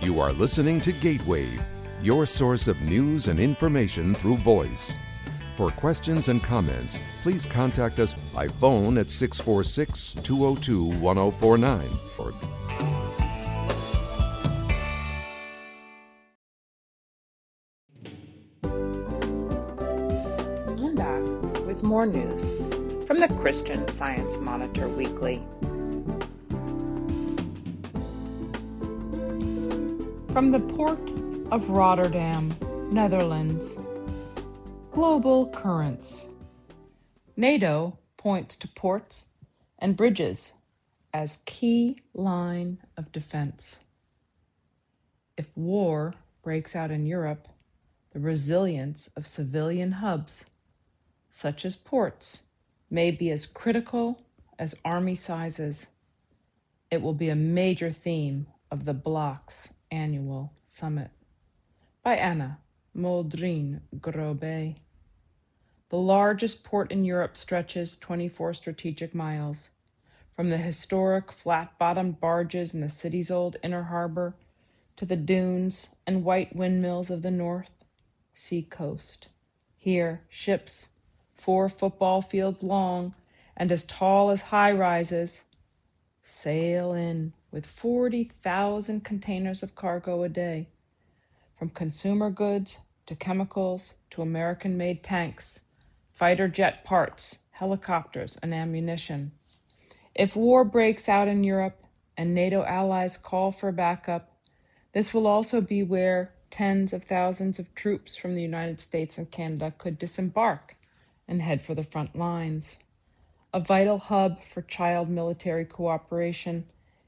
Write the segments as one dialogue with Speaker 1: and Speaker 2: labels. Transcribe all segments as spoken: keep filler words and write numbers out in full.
Speaker 1: You are listening to Gatewave, your source of news and information through voice. For questions and comments, please contact us by phone at six four six, two oh two, one oh four nine. Or
Speaker 2: I'm back with more news from the Christian Science Monitor Weekly. From the port of Rotterdam, Netherlands. Global currents. NATO points to ports and bridges as key line of defense. If war breaks out in Europe, the resilience of civilian hubs, such as ports, may be as critical as army sizes. It will be a major theme of the bloc's annual summit. By Anna Moldreen-Grobe. The largest port in Europe stretches twenty-four strategic miles, from the historic flat-bottomed barges in the city's old inner harbor to the dunes and white windmills of the North Sea coast. Here, ships, four football fields long and as tall as high-rises, sail in with forty thousand containers of cargo a day, from consumer goods to chemicals to American-made tanks, fighter jet parts, helicopters, and ammunition. If war breaks out in Europe and NATO allies call for backup, this will also be where tens of thousands of troops from the United States and Canada could disembark and head for the front lines. A vital hub for child military cooperation,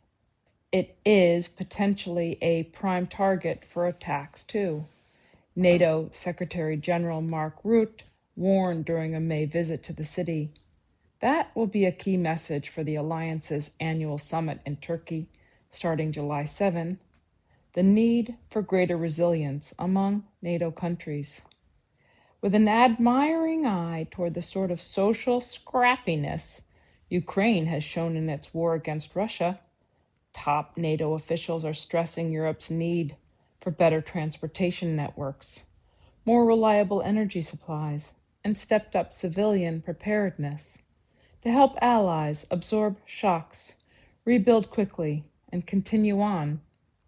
Speaker 2: it is potentially a prime target for attacks too. NATO Secretary General Mark Rutte warned during a May visit to the city. That will be a key message for the alliance's annual summit in Turkey starting July seventh, the need for greater resilience among NATO countries. With an admiring eye toward the sort of social scrappiness Ukraine has shown in its war against Russia, top NATO officials are stressing Europe's need for better transportation networks, more reliable energy supplies, and stepped-up civilian preparedness to help allies absorb shocks, rebuild quickly, and continue on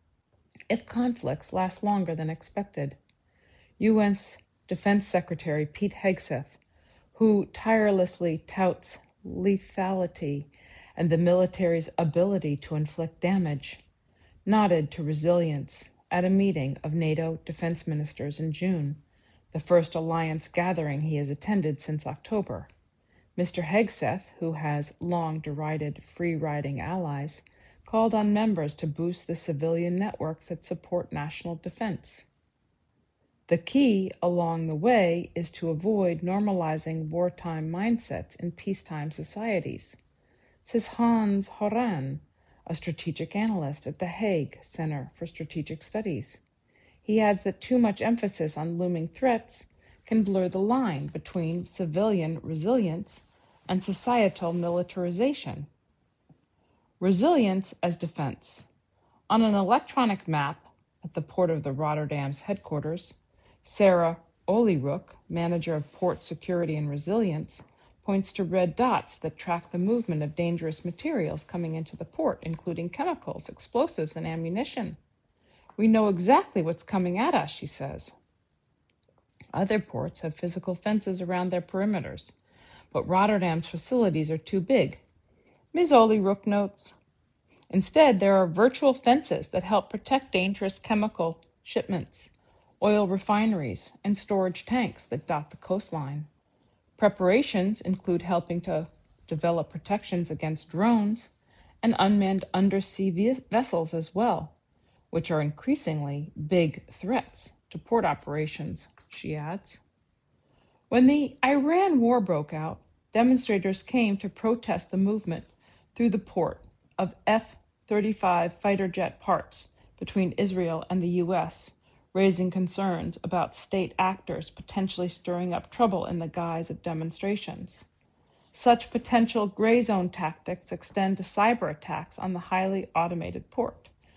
Speaker 2: if conflicts last longer than expected. U N's Defense Secretary Pete Hegseth, who tirelessly touts lethality and the military's ability to inflict damage, nodded to resilience at a meeting of NATO defense ministers in June, the first alliance gathering he has attended since October. Mister Hegseth, who has long derided free-riding allies, called on members to boost the civilian networks that support national defense. The key along the way is to avoid normalizing wartime mindsets in peacetime societies, says Hans Horan, a strategic analyst at the Hague Center for Strategic Studies. He adds that too much emphasis on looming threats can blur the line between civilian resilience and societal militarization. Resilience as defense. On an electronic map at the Port of the Rotterdam's headquarters, Sarah Olierook, manager of port security and resilience, points to red dots that track the movement of dangerous materials coming into the port, including chemicals, explosives, and ammunition. We know exactly what's coming at us, she says. Other ports have physical fences around their perimeters, but Rotterdam's facilities are too big. Miz Olierook notes, instead, there are virtual fences that help protect dangerous chemical shipments, oil refineries, and storage tanks that dot the coastline. Preparations include helping to develop protections against drones and unmanned undersea ve- vessels as well, which are increasingly big threats to port operations, she adds. When the Iran war broke out, demonstrators came to protest the movement through the port of F thirty-five fighter jet parts between Israel and the U S, raising concerns about state actors potentially stirring up trouble in the guise of demonstrations. Such potential gray zone tactics extend to cyber attacks on the highly automated port,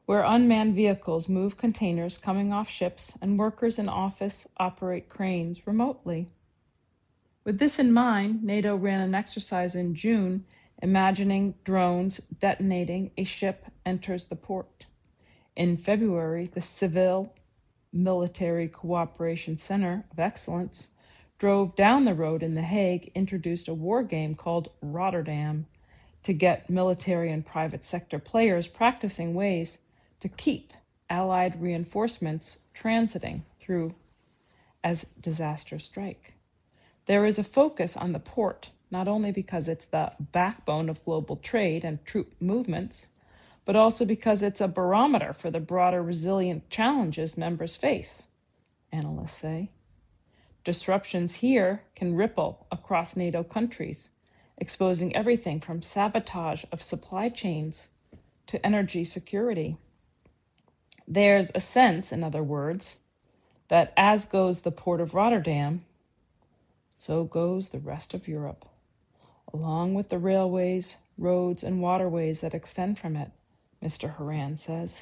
Speaker 2: where unmanned vehicles move containers coming off ships and workers in office operate cranes remotely. With this in mind, NATO ran an exercise in June imagining drones detonating a ship enters the port. In February, the Civil Military Cooperation Center of Excellence drove down the road in The Hague, introduced a war game called Rotterdam to get military and private sector players practicing ways to keep Allied reinforcements transiting through as disasters strike. There is a focus on the port, not only because it's the backbone of global trade and troop movements, but also because it's a barometer for the broader resilient challenges members face, analysts say. Disruptions here can ripple across NATO countries, exposing everything from sabotage of supply chains to energy security. There's a sense, in other words, that as goes the port of Rotterdam, so goes the rest of Europe, along with the railways, roads, and waterways that extend from it, Mister Horan says.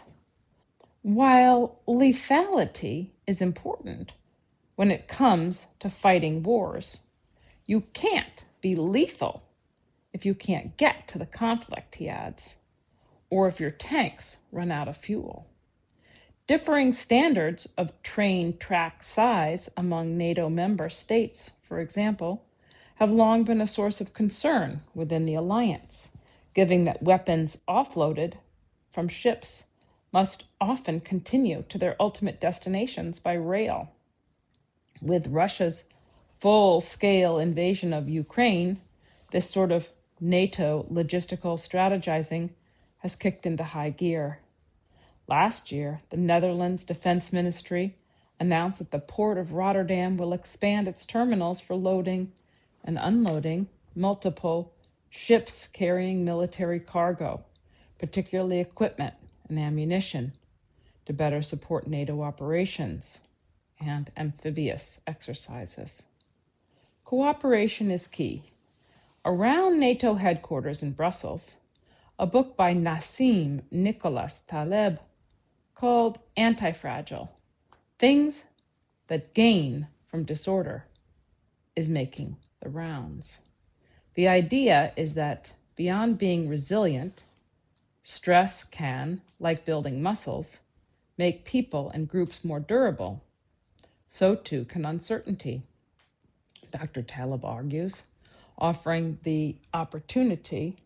Speaker 2: While lethality is important when it comes to fighting wars, you can't be lethal if you can't get to the conflict, he adds, or if your tanks run out of fuel. Differing standards of train track size among NATO member states, for example, have long been a source of concern within the alliance, given that weapons offloaded from ships must often continue to their ultimate destinations by rail. With Russia's full-scale invasion of Ukraine, this sort of NATO logistical strategizing has kicked into high gear. Last year, the Netherlands Defense Ministry announced that the port of Rotterdam will expand its terminals for loading and unloading multiple ships carrying military cargo, particularly equipment and ammunition, to better support NATO operations and amphibious exercises. Cooperation is key. Around NATO headquarters in Brussels, a book by Nassim Nicholas Taleb called Anti-Fragile, Things That Gain from Disorder, is making the rounds. The idea is that beyond being resilient, stress can, like building muscles, make people and groups more durable. So too can uncertainty, Doctor Taleb argues, offering the opportunity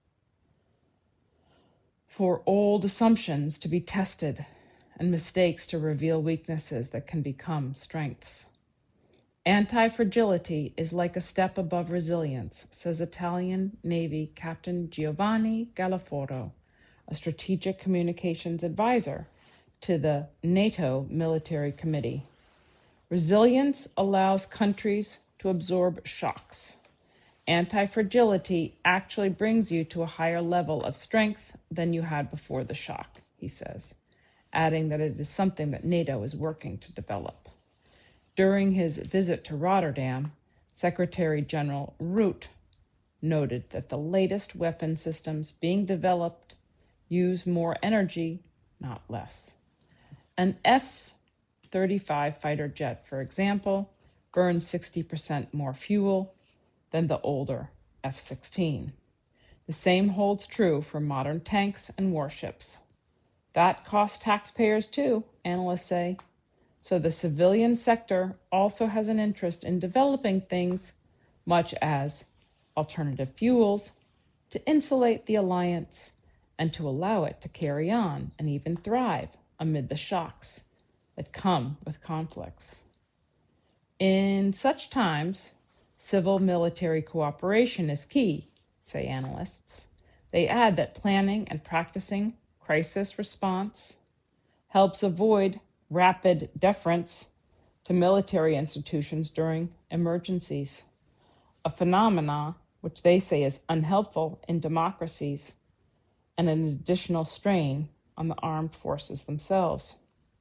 Speaker 2: for old assumptions to be tested and mistakes to reveal weaknesses that can become strengths. Anti-fragility is like a step above resilience, says Italian Navy Captain Giovanni Galaforo, a strategic communications advisor to the NATO Military Committee. Resilience allows countries to absorb shocks. Anti-fragility actually brings you to a higher level of strength than you had before the shock, he says, adding that it is something that NATO is working to develop. During his visit to Rotterdam, Secretary General Rutte noted that the latest weapon systems being developed use more energy, not less. An F thirty-five fighter jet, for example, burns sixty percent more fuel than the older F sixteen. The same holds true for modern tanks and warships. That costs taxpayers too, analysts say. So the civilian sector also has an interest in developing things, much as alternative fuels, to insulate the alliance and to allow it to carry on and even thrive amid the shocks that come with conflicts. In such times, civil-military cooperation is key, say analysts. They add that planning and practicing crisis response helps avoid rapid deference to military institutions during emergencies, a phenomena which they say is unhelpful in democracies and an additional strain on the armed forces themselves.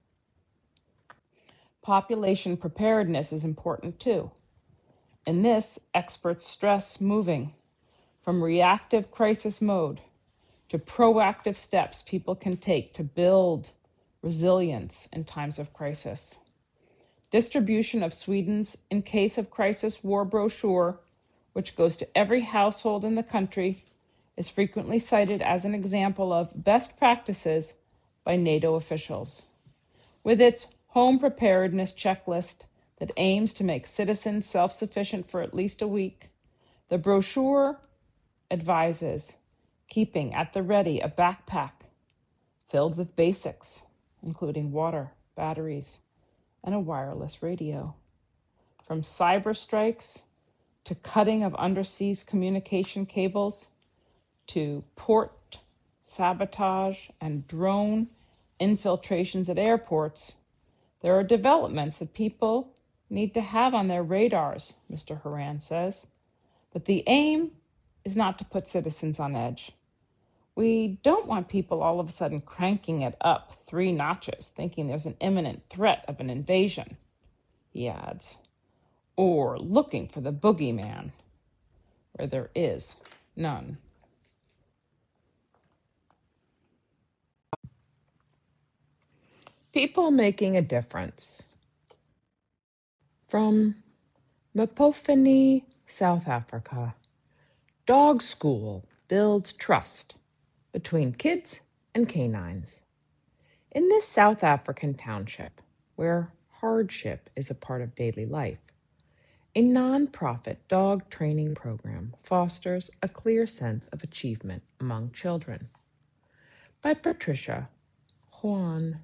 Speaker 2: Population preparedness is important too. In this, experts stress moving from reactive crisis mode to proactive steps people can take to build resilience in times of crisis. Distribution of Sweden's In Case of Crisis War brochure, which goes to every household in the country, is frequently cited as an example of best practices by NATO officials. With its home preparedness checklist that aims to make citizens self-sufficient for at least a week, the brochure advises keeping at the ready a backpack filled with basics, including water, batteries, and a wireless radio. From cyber strikes to cutting of undersea communication cables to port sabotage and drone infiltrations at airports, there are developments that people need to have on their radars, Mister Horan says. But the aim is not to put citizens on edge. We don't want people all of a sudden cranking it up three notches, thinking there's an imminent threat of an invasion, he adds, or looking for the boogeyman, where there is none. People making a difference. From Mopofeni, South Africa, dog school builds trust between kids and canines. In this South African township, where hardship is a part of daily life, a non-profit dog training program fosters a clear sense of achievement among children. By Patricia Juan.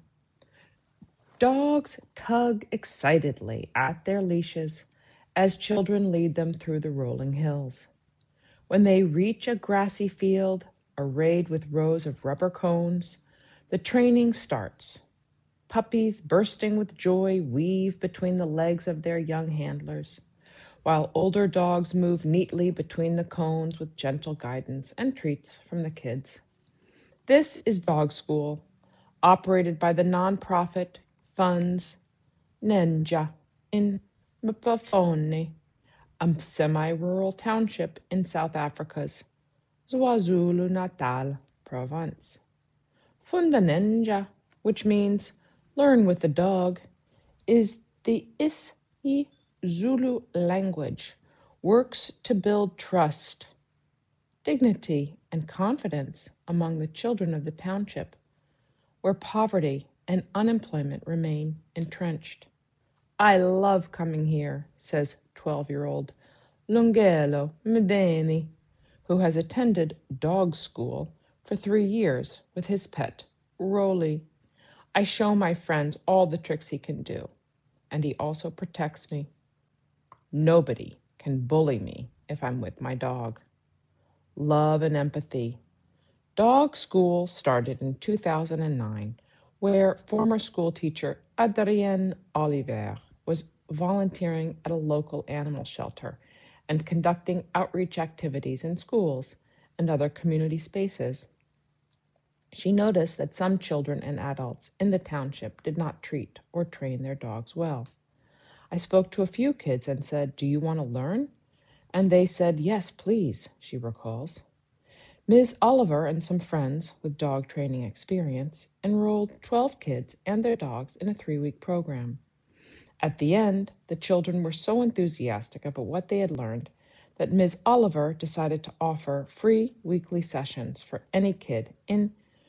Speaker 2: Dogs tug excitedly at their leashes as children lead them through the rolling hills. When they reach a grassy field arrayed with rows of rubber cones, the training starts. Puppies bursting with joy weave between the legs of their young handlers, while older dogs move neatly between the cones with gentle guidance and treats from the kids. This is Dog School, operated by the nonprofit Funds Nenja in Mopofoni, a semi-rural township in South Africa's KwaZulu-Natal province. Funda Nenja, which means learn with the dog, is the isiZulu language, works to build trust, dignity, and confidence among the children of the township, where poverty and unemployment remain entrenched. I love coming here, says twelve-year-old Lungelo Mdeni, who has attended dog school for three years with his pet, Rolly. I show my friends all the tricks he can do, and he also protects me. Nobody can bully me if I'm with my dog. Love and empathy. Dog school started in two thousand nine, where former school teacher Adrienne Oliver was volunteering at a local animal shelter and conducting outreach activities in schools and other community spaces. She noticed that some children and adults in the township did not treat or train their dogs well. I spoke to a few kids and said, "Do you want to learn?" And they said, "Yes, please," she recalls. Miz Oliver and some friends with dog training experience enrolled twelve kids and their dogs in a three-week program. At the end, the children were so enthusiastic about what they had learned that Miz Oliver decided to offer free weekly sessions for any kid in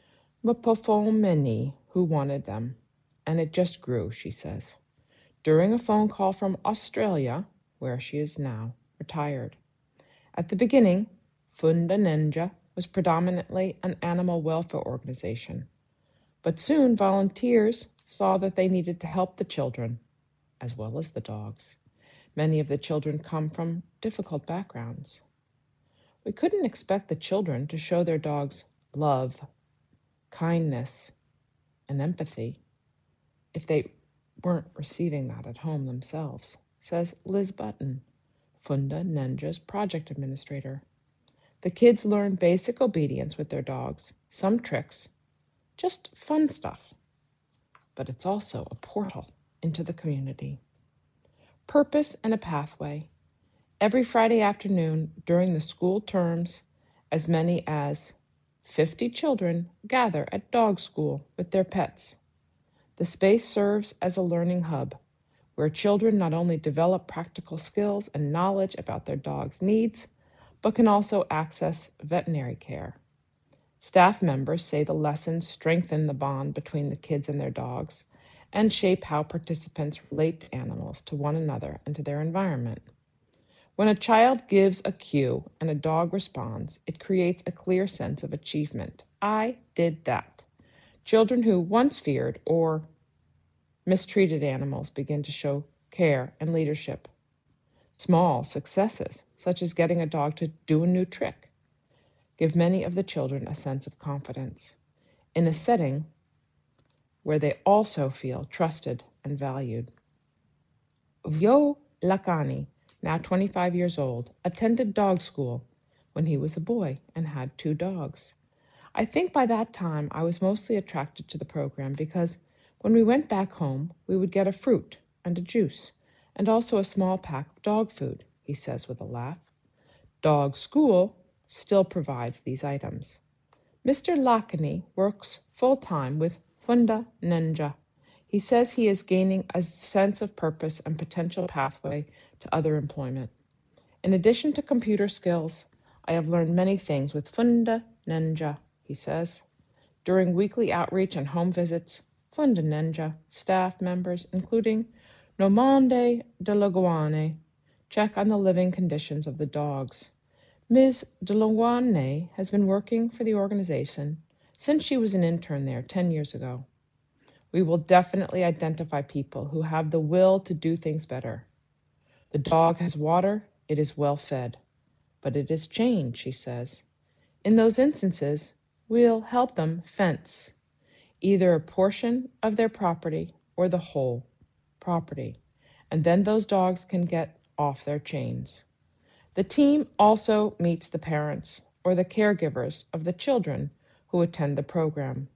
Speaker 2: Mopofoni who wanted them. And it just grew, she says. During a phone call from Australia, where she is now retired. At the beginning, Funda Nenja was predominantly an animal welfare organization. But soon volunteers saw that they needed to help the children, as well as the dogs. Many of the children come from difficult backgrounds. We couldn't expect the children to show their dogs love, kindness, and empathy if they weren't receiving that at home themselves, says Liz Button, Funda Nenja's project administrator. The kids learn basic obedience with their dogs, some tricks, just fun stuff. But it's also a portal into the community. Purpose and a pathway. Every Friday afternoon during the school terms, as many as Fifty children gather at dog school with their pets. The space serves as a learning hub where children not only develop practical skills and knowledge about their dog's needs, but can also access veterinary care. Staff members say the lessons strengthen the bond between the kids and their dogs and shape how participants relate to animals, to one another, and to their environment. When a child gives a cue and a dog responds, it creates a clear sense of achievement. I did that. Children who once feared or mistreated animals begin to show care and leadership. Small successes, such as getting a dog to do a new trick, give many of the children a sense of confidence in a setting where they also feel trusted and valued. Vyo Lakani, now twenty-five years old, attended dog school when he was a boy and had two dogs. I think by that time I was mostly attracted to the program because when we went back home, we would get a fruit and a juice and also a small pack of dog food, he says with a laugh. Dog school still provides these items. Mister Lakani works full-time with Funda Ninja. He says he is gaining a sense of purpose and potential pathway to other employment. In addition to computer skills, I have learned many things with Funda Ninja, he says. During weekly outreach and home visits, Funda Ninja staff members, including Nomande de Laguane, check on the living conditions of the dogs. Miz de Laguane has been working for the organization since she was an intern there ten years ago. We will definitely identify people who have the will to do things better. The dog has water, it is well fed, but it is chained, she says. In those instances, we'll help them fence either a portion of their property or the whole property, and then those dogs can get off their chains. The team also meets the parents or the caregivers of the children who attend the program.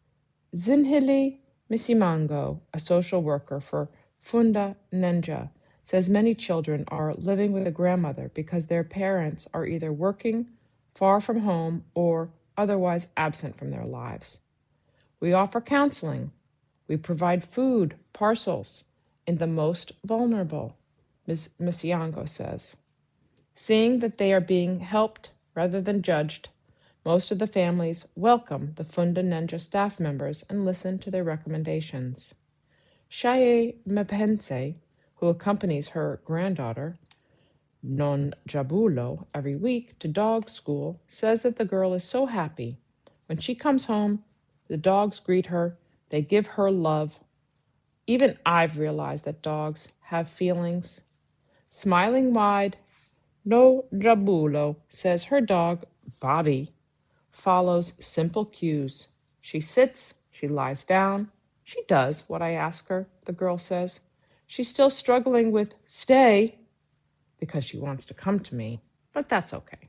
Speaker 2: Zinhili Misimango, a social worker for Funda Ninja, says many children are living with a grandmother because their parents are either working far from home or otherwise absent from their lives. We offer counseling. We provide food, parcels, in the most vulnerable, Miz Misiango says. Seeing that they are being helped rather than judged, most of the families welcome the Funda Ninja staff members and listen to their recommendations. Shaye Mpense, who accompanies her granddaughter, Non Jabulo, every week to dog school, says that the girl is so happy. When she comes home, the dogs greet her, they give her love. Even I've realized that dogs have feelings. Smiling wide, No Jabulo says her dog, Bobby, follows simple cues. She sits, she lies down. She does what I ask her, the girl says. She's still struggling with stay because she wants to come to me, but that's okay.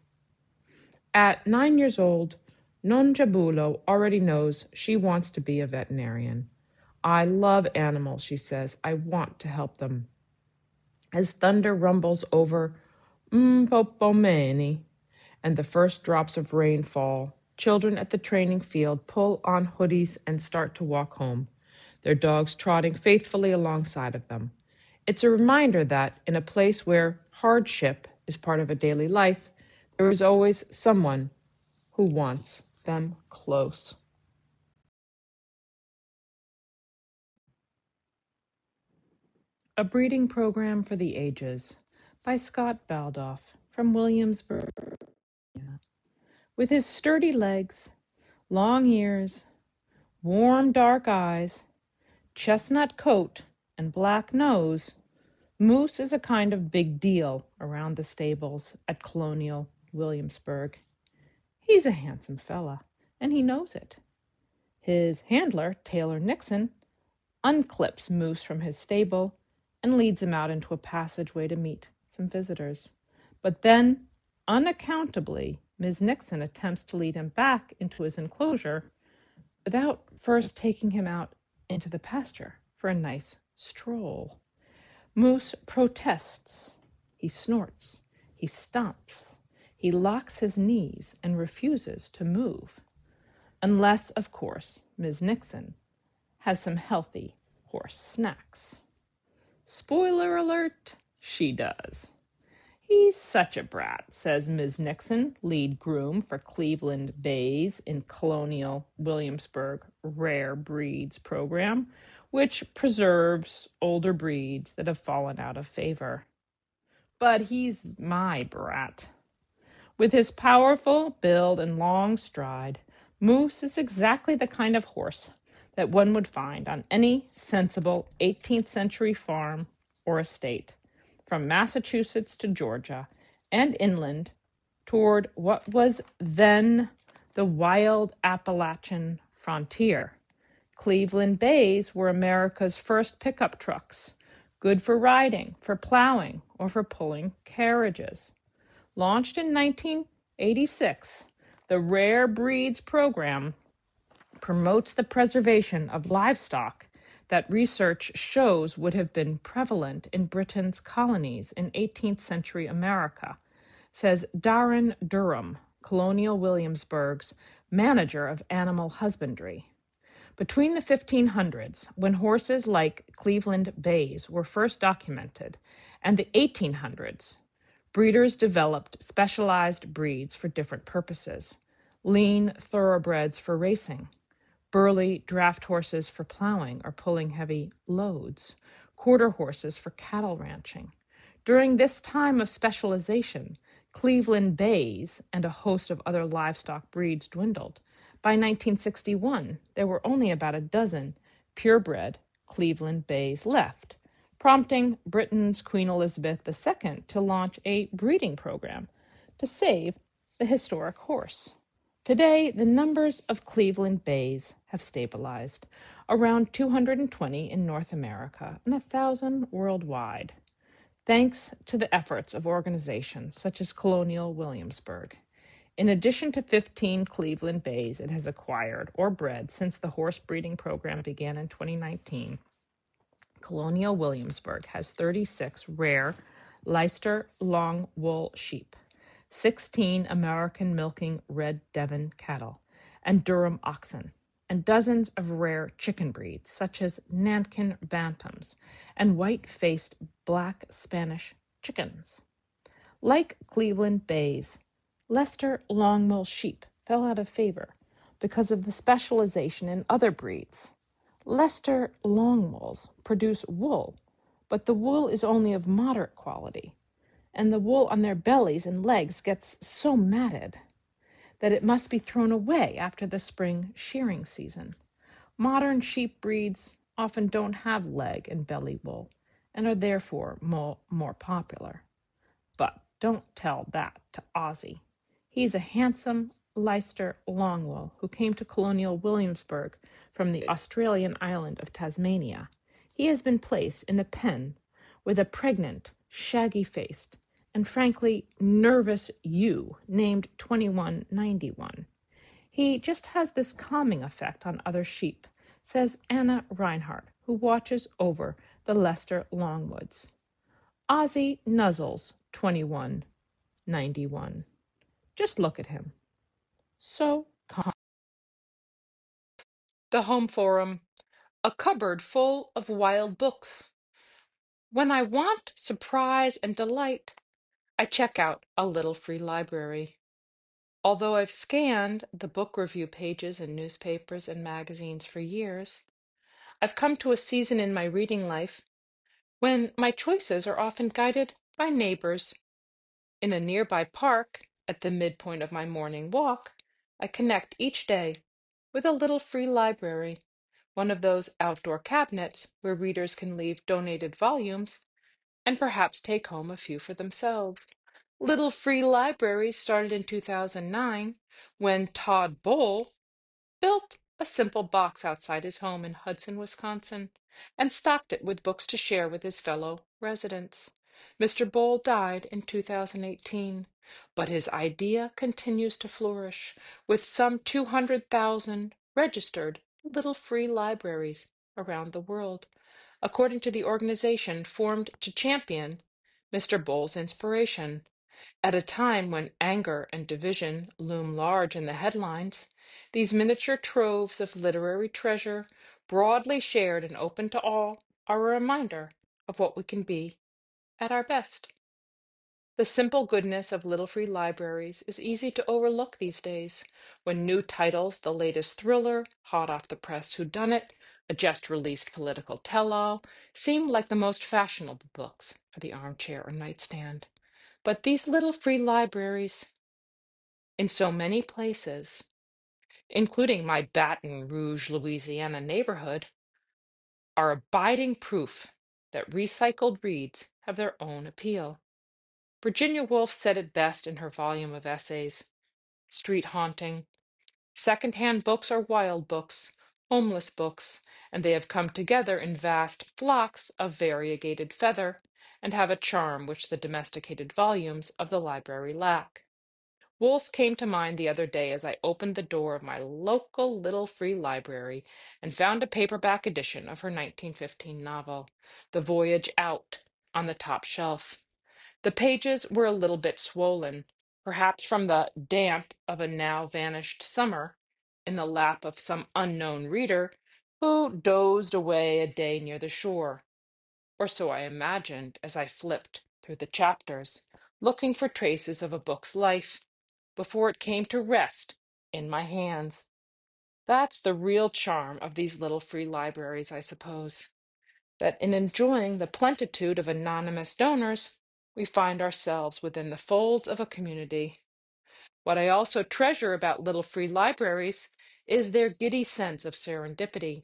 Speaker 2: At nine years old, Non Jabulo already knows she wants to be a veterinarian. I love animals, she says. I want to help them. As thunder rumbles over Mpopomeni and the first drops of rain fall, children at the training field pull on hoodies and start to walk home, their dogs trotting faithfully alongside of them. It's a reminder that in a place where hardship is part of a daily life, there is always someone who wants them close. A Breeding Program for the Ages by Scott Baldoff from Williamsburg. With his sturdy legs, long ears, warm dark eyes, chestnut coat, and black nose, Moose is a kind of big deal around the stables at Colonial Williamsburg. He's a handsome fella, and he knows it. His handler, Taylor Nixon, unclips Moose from his stable and leads him out into a passageway to meet some visitors. But then, unaccountably, Miz Nixon attempts to lead him back into his enclosure without first taking him out into the pasture for a nice stroll. Moose protests. He snorts. He stomps. He locks his knees and refuses to move. unless, of course, Miz Nixon has some healthy horse snacks. Spoiler alert, she does. He's such a brat, says Miz Nixon, lead groom for Cleveland Bays in Colonial Williamsburg Rare Breeds program, which preserves older breeds that have fallen out of favor. But he's my brat. With his powerful build and long stride, Moose is exactly the kind of horse that one would find on any sensible eighteenth century farm or estate, from Massachusetts to Georgia and inland toward what was then the wild Appalachian frontier. Cleveland Bays were America's first pickup trucks, good for riding, for plowing, or for pulling carriages. Launched in nineteen eighty-six, the Rare Breeds program promotes the preservation of livestock that research shows would have been prevalent in Britain's colonies in eighteenth century America, says Darren Durham, Colonial Williamsburg's manager of animal husbandry. Between the fifteen hundreds, when horses like Cleveland Bays were first documented, and the eighteen hundreds, breeders developed specialized breeds for different purposes: lean thoroughbreds for racing, burly draft horses for plowing or pulling heavy loads, quarter horses for cattle ranching. During this time of specialization, Cleveland Bays and a host of other livestock breeds dwindled. By nineteen sixty-one, there were only about a dozen purebred Cleveland Bays left, prompting Britain's Queen Elizabeth the Second to launch a breeding program to save the historic horse. Today, the numbers of Cleveland Bays have stabilized, around two hundred twenty in North America and one thousand worldwide, thanks to the efforts of organizations such as Colonial Williamsburg. In addition to fifteen Cleveland Bays it has acquired or bred since the horse breeding program began in twenty nineteen, Colonial Williamsburg has thirty-six rare Leicester long wool sheep, sixteen American milking red Devon cattle, and Durham oxen, and dozens of rare chicken breeds such as Nankin bantams and white-faced black Spanish chickens. Like Cleveland Bays, Leicester long-wool sheep fell out of favor because of the specialization in other breeds. Leicester longwools produce wool, but the wool is only of moderate quality, and the wool on their bellies and legs gets so matted that it must be thrown away after the spring shearing season. Modern sheep breeds often don't have leg and belly wool and are therefore more, more popular. But don't tell that to Ozzie. He's a handsome Leicester longwool who came to Colonial Williamsburg from the Australian island of Tasmania. He has been placed in a pen with a pregnant, shaggy-faced, and frankly nervous ewe named twenty-one ninety-one. He just has this calming effect on other sheep, says Anna Reinhardt, who watches over the Leicester Longwoods. Ozzie nuzzles twenty-one ninety-one. Just look at him. So calm. The Home Forum, a cupboard full of wild books. When I want surprise and delight, I check out a little free library. Although I've scanned the book review pages in newspapers and magazines for years, I've come to a season in my reading life when my choices are often guided by neighbors. In a nearby park, at the midpoint of my morning walk, I connect each day with a little free library, one of those outdoor cabinets where readers can leave donated volumes and perhaps take home a few for themselves. Little free libraries started in two thousand nine when Todd Bowl built a simple box outside his home in Hudson, Wisconsin, and stocked it with books to share with his fellow residents. Mister Bowl died in two thousand eighteen, but his idea continues to flourish, with some two hundred thousand registered little free libraries around the world, according to the organization formed to champion Mister Bowl's inspiration. At a time when anger and division loom large in the headlines, These miniature troves of literary treasure, broadly shared and open to all, are a reminder of what we can be at our best. The simple goodness of little free libraries is easy to overlook these days, when new titles, the latest thriller, hot off the press whodunit, a just released political tell-all, seem like the most fashionable books for the armchair or nightstand. But these little free libraries, in so many places, including my Baton Rouge, Louisiana neighborhood, are abiding proof that recycled reads have their own appeal. Virginia Woolf said it best in her volume of essays, Street Haunting. Secondhand books are wild books, homeless books, and they have come together in vast flocks of variegated feather, and have a charm which the domesticated volumes of the library lack. Woolf came to mind the other day as I opened the door of my local little free library and found a paperback edition of her nineteen fifteen novel, The Voyage Out, on the top shelf. The pages were a little bit swollen, perhaps from the damp of a now vanished summer, in the lap of some unknown reader who dozed away a day near the shore. Or so I imagined as I flipped through the chapters, looking for traces of a book's life, before it came to rest in my hands. That's the real charm of these little free libraries, I suppose, that in enjoying the plenitude of anonymous donors, we find ourselves within the folds of a community. What I also treasure about little free libraries is their giddy sense of serendipity,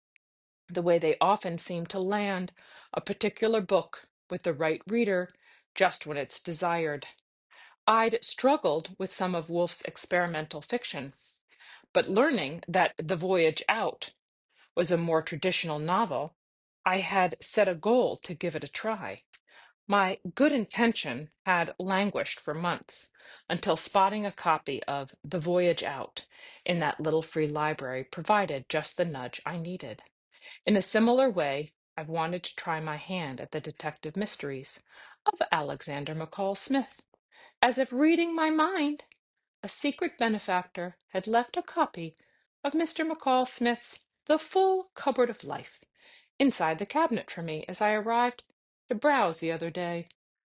Speaker 2: the way they often seem to land a particular book with the right reader just when it's desired. I'd struggled with some of Woolf's experimental fiction, but learning that The Voyage Out was a more traditional novel, I had set a goal to give it a try. My good intention had languished for months until spotting a copy of The Voyage Out in that little free library provided just the nudge I needed. In a similar way, I've wanted to try my hand at the detective mysteries of Alexander McCall Smith, as if reading my mind, a secret benefactor had left a copy of Mister McCall Smith's The Full Cupboard of Life inside the cabinet for me as I arrived to browse the other day.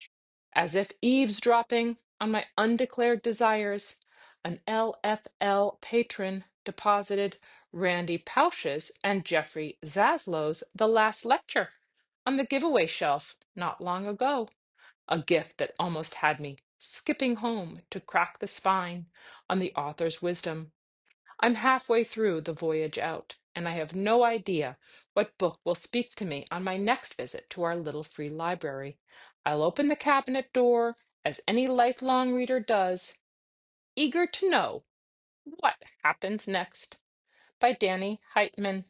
Speaker 2: As if eavesdropping on my undeclared desires, an L F L patron deposited Randy Pausch's and Jeffrey Zaslow's The Last Lecture on the giveaway shelf not long ago, a gift that almost had me skipping home to crack the spine on the author's wisdom. I'm halfway through The Voyage Out, and I have no idea what book will speak to me on my next visit to our little free library. I'll open the cabinet door, as any lifelong reader does, eager to know what happens next. By Danny Heitman.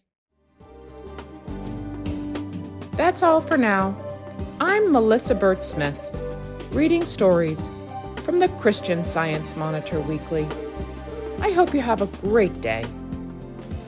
Speaker 2: That's all for now. I'm Melissa Burt Smith, reading stories from the Christian Science Monitor Weekly. I hope you have a great day.